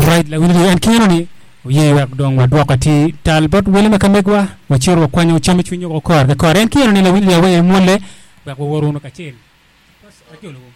right la wili en kino ni ye wak dong wa wakati talbot wele makamegwa wachiro kwanya uchame chunyo ko kor en kino ni la wili ya we mole wa woruno kachel